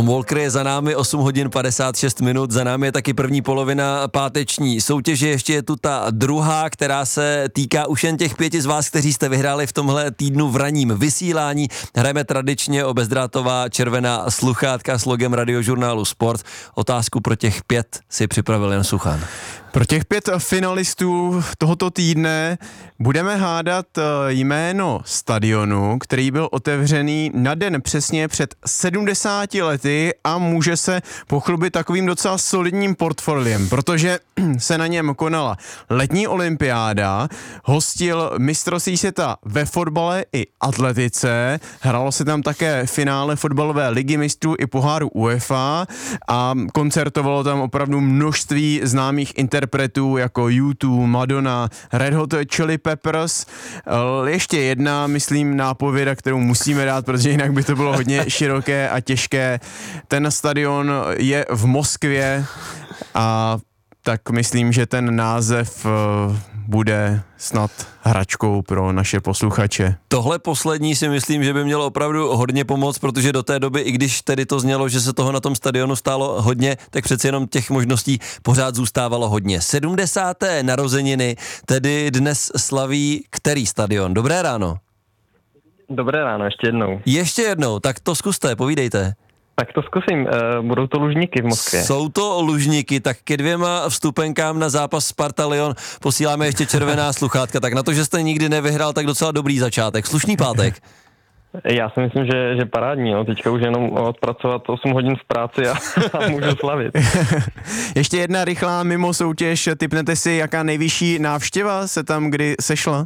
Tom Walker je za námi, 8 hodin 56 minut, za námi je taky první polovina páteční soutěže, ještě je tu ta druhá, která se týká už jen těch 5 z vás, kteří jste vyhráli v tomhle týdnu v ranním vysílání. Hrajeme tradičně o bezdrátová červená sluchátka s logem Radiožurnálu Sport. Otázku pro těch 5 si připravil Jan Suchan. Pro těch 5 finalistů tohoto týdne budeme hádat jméno stadionu, který byl otevřený na den přesně před 70 lety a může se pochlubit takovým docela solidním portfoliem, protože se na něm konala letní olympiáda, hostil mistrovství světa ve fotbale i atletice, hralo se tam také finále fotbalové ligy mistrů i poháru UEFA a koncertovalo tam opravdu množství známých interpretů jako U2, Madonna, Red Hot Chili Peppers. Ještě jedna, myslím, nápověda, kterou musíme dát, protože jinak by to bylo hodně široké a těžké. Ten stadion je v Moskvě a tak myslím, že ten název bude snad hračkou pro naše posluchače. Tohle poslední si myslím, že by mělo opravdu hodně pomoct, protože do té doby, i když tedy to znělo, že se toho na tom stadionu stálo hodně, tak přeci jenom těch možností pořád zůstávalo hodně. 70. narozeniny tedy dnes slaví který stadion? Dobré ráno. Dobré ráno, ještě jednou. Ještě jednou, tak to zkuste, povídejte. Tak to zkusím, budou to Lužníky v Moskvě. Jsou to Lužníky, tak ke 2 vstupenkám na zápas Sparta-Lyon posíláme ještě červená sluchátka, tak na to, že jste nikdy nevyhrál, tak docela dobrý začátek. Slušný pátek. Já si myslím, že parádní, no. Teďka už jenom odpracovat 8 hodin v práci a můžu slavit. Ještě jedna rychlá mimo soutěž, tipnete si, jaká nejvyšší návštěva se tam kdy sešla?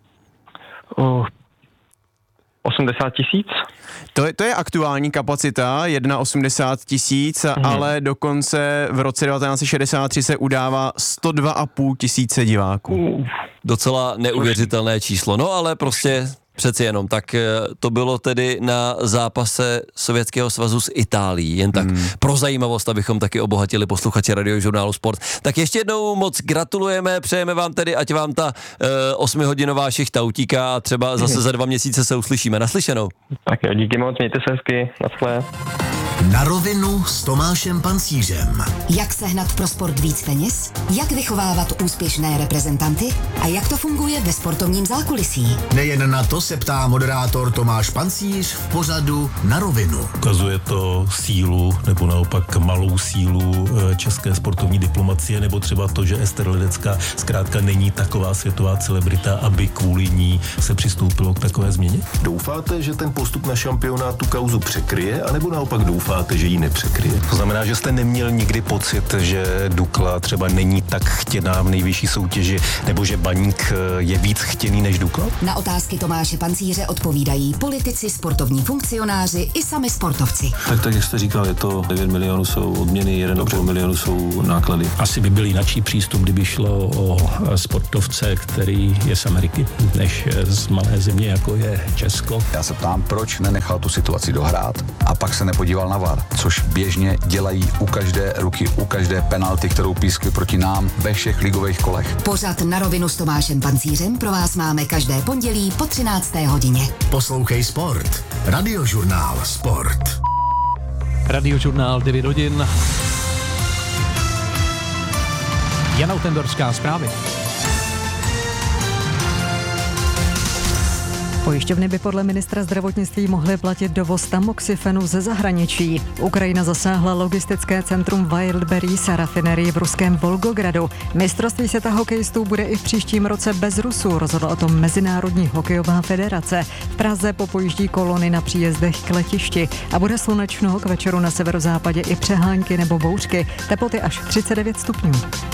80 000? To je aktuální kapacita, 80 000, ale dokonce v roce 1963 se udává 102 500 diváků. Docela neuvěřitelné číslo, no ale prostě přeci jenom, tak to bylo tedy na zápase Sovětského svazu s Itálií, jen tak pro zajímavost, abychom taky obohatili posluchače Radiožurnálu Sport. Tak ještě jednou moc gratulujeme, přejeme vám tedy, ať vám ta 8hodinová šichta utíká a třeba zase za 2 měsíce se uslyšíme. Naslyšenou. Tak jo, díky moc, mějte se hezky, naschle. Na rovinu s Tomášem Pancířem. Jak sehnat pro sport víc peněz? Jak vychovávat úspěšné reprezentanty? A jak to funguje ve sportovním zákulisí? Nejen na to se ptá moderátor Tomáš Pancíř v pořadu Na rovinu. Ukazuje to sílu, nebo naopak malou sílu české sportovní diplomacie, nebo třeba to, že Ester Ledecká zkrátka není taková světová celebrita, aby kvůli ní se přistoupilo k takové změně? Doufáte, že ten postup na šampionát tu kauzu překryje, anebo naopak doufáte, že ji nepřekryje? To znamená, že jste neměl nikdy pocit, že Dukla třeba není tak chtěná v nejvyšší soutěži, nebo že Baník je víc chtěný než Dukla? Na otázky Tomáše Pancíře odpovídají politici, sportovní funkcionáři i sami sportovci. Tak jak jste říkal, je to 9 milionů jsou odměny, 1,5 milionu jsou náklady. Asi by byl jináčí přístup, kdyby šlo o sportovce, který je z Ameriky, než z malé země, jako je Česko. Já se ptám, proč nenechal tu situaci dohrát a pak se nepodíval na VAR, což běžně dělají u každé ruky, u každé penalty, kterou pískli proti nám ve všech ligových kolech. Pořad Na rovinu s Tomášem Pancířem pro vás máme každé pondělí po 13. hodině. Poslouchej Sport. Radiožurnál Sport. Radiožurnál 9 hodin. Jana Utendorská, zprávy. Pojišťovny by podle ministra zdravotnictví mohly platit dovoz tamoxifenu ze zahraničí. Ukrajina zasáhla logistické centrum Wildberries a rafinerii v ruském Volgogradu. Mistrovství světa hokejistů bude i v příštím roce bez Rusů, rozhodla o tom Mezinárodní hokejová federace. V Praze popojíždí kolony na příjezdech k letišti a bude slunečno, k večeru na severozápadě i přehánky nebo bouřky. Teploty až 39 stupňů.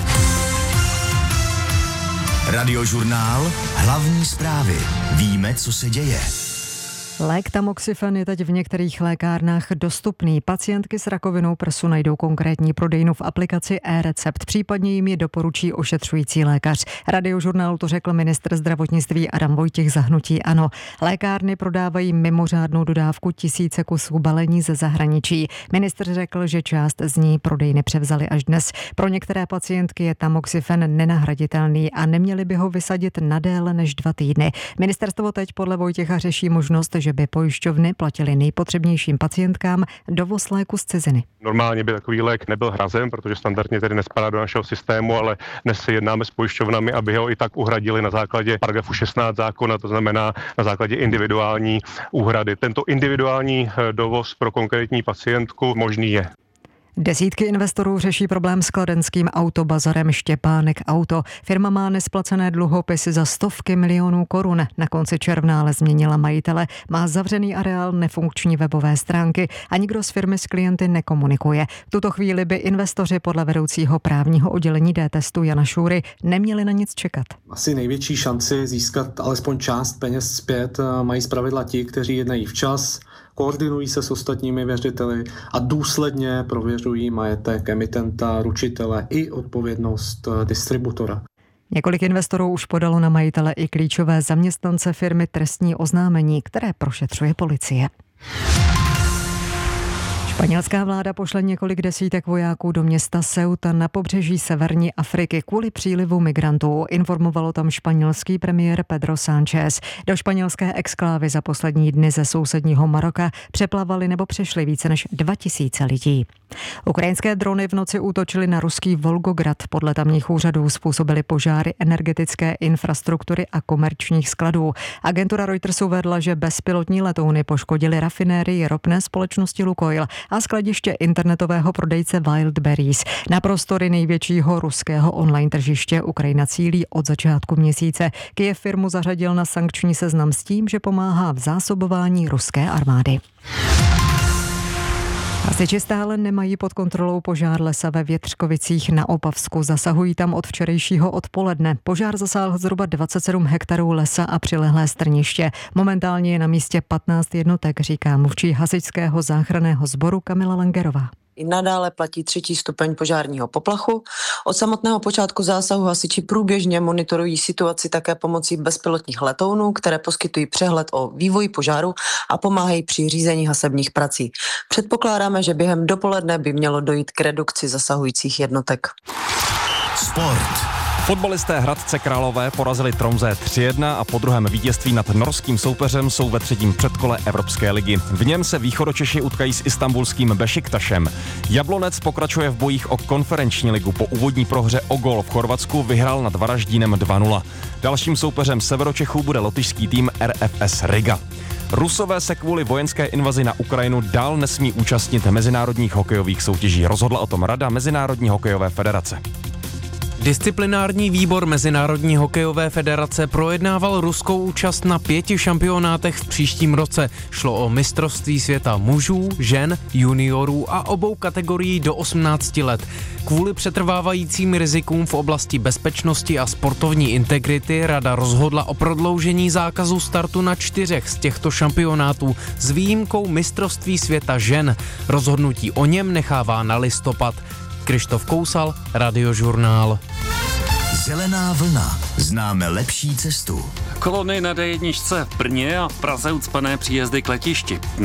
Radiožurnál, hlavní zprávy. Víme, co se děje. Lék tamoxifen je teď v některých lékárnách dostupný. Pacientky s rakovinou prsu najdou konkrétní prodejnu v aplikaci e-recept, případně jim ji doporučí ošetřující lékař. Radiožurnálu to řekl ministr zdravotnictví Adam Vojtěch za hnutí ANO. Lékárny prodávají mimořádnou dodávku 1000 kusů balení ze zahraničí. Ministr řekl, že část z ní prodejny převzali až dnes. Pro některé pacientky je tamoxifen nenahraditelný a neměli by ho vysadit na déle než 2 týdny. Ministerstvo teď podle Vojtěcha řeší možnost, že by pojišťovny platily nejpotřebnějším pacientkám dovoz léku z ciziny. Normálně by takový lék nebyl hrazen, protože standardně tedy nespadá do našeho systému, ale dnes se jednáme s pojišťovnami, aby ho i tak uhradili na základě paragrafu 16 zákona, to znamená na základě individuální úhrady. Tento individuální dovoz pro konkrétní pacientku možný je. Desítky investorů řeší problém s kladenským autobazarem Štěpánek Auto. Firma má nesplacené dluhopisy za stovky milionů korun. Na konci června ale změnila majitele. Má zavřený areál, nefunkční webové stránky a nikdo z firmy s klienty nekomunikuje. V tuto chvíli by investoři podle vedoucího právního oddělení D-testu Jana Šůry neměli na nic čekat. Asi největší šanci získat alespoň část peněz zpět mají zpravidla ti, kteří jednají včas, koordinují se s ostatními věřiteli a důsledně prověřují majetek emitenta, ručitele i odpovědnost distributora. Několik investorů už podalo na majitele i klíčové zaměstnance firmy trestní oznámení, které prošetřuje policie. Španělská vláda pošle několik desítek vojáků do města Ceuta na pobřeží severní Afriky kvůli přílivu migrantů. Informovalo tam španělský premiér Pedro Sánchez. Do španělské exklávy za poslední dny ze sousedního Maroka přeplavali nebo přešli více než 2000 lidí. Ukrajinské drony v noci útočily na ruský Volgograd. Podle tamních úřadů způsobily požáry energetické infrastruktury a komerčních skladů. Agentura Reuters uvedla, že bezpilotní letouny poškodily rafinérii ropné společnosti Lukoil a skladiště internetového prodejce Wildberries. Na prostory největšího ruského online tržiště Ukrajina cílí od začátku měsíce. Kyjev firmu zařadil na sankční seznam s tím, že pomáhá v zásobování ruské armády. Hasiči stále nemají pod kontrolou požár lesa ve Větřkovicích na Opavsku. Zasahují tam od včerejšího odpoledne. Požár zasáhl zhruba 27 hektarů lesa a přilehlé strniště. Momentálně je na místě 15 jednotek, říká mluvčí hasičského záchranného sboru Kamila Langerová. I nadále platí 3. stupeň požárního poplachu. Od samotného počátku zásahu hasiči průběžně monitorují situaci také pomocí bezpilotních letounů, které poskytují přehled o vývoji požáru a pomáhají při řízení hasebních prací. Předpokládáme, že během dopoledne by mělo dojít k redukci zasahujících jednotek. Sport. Fotbalisté Hradce Králové porazili Tromsø 3-1 a po druhém vítězství nad norským soupeřem jsou ve třetím předkole Evropské ligy. V něm se Východočeši utkají s istanbulským Bešiktašem. Jablonec pokračuje v bojích o konferenční ligu. Po úvodní prohře o gól v Chorvatsku vyhrál nad Varaždínem 2-0. Dalším soupeřem Severočechů bude lotyšský tým RFS Riga. Rusové se kvůli vojenské invazi na Ukrajinu dál nesmí účastnit mezinárodních hokejových soutěží. Rozhodla o tom Rada Mezinárodní hokejové federace. Disciplinární výbor Mezinárodní hokejové federace projednával ruskou účast na 5 šampionátech v příštím roce. Šlo o mistrovství světa mužů, žen, juniorů a obou kategorií do 18 let. Kvůli přetrvávajícím rizikům v oblasti bezpečnosti a sportovní integrity Rada rozhodla o prodloužení zákazu startu na 4 z těchto šampionátů s výjimkou mistrovství světa žen. Rozhodnutí o něm nechává na listopad. Krištof Kousal, Radiožurnál. Zelená vlna. Známe lepší cestu. Kolony na D1 v Brně a v Praze ucpané příjezdy k letišti.